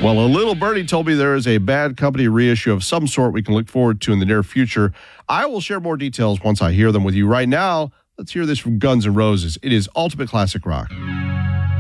Well, a little birdie told me there is a Bad Company reissue of some sort we can look forward to in the near future. I will share more details once I hear them with you. Right now, let's hear this from Guns N' Roses. It is Ultimate Classic Rock.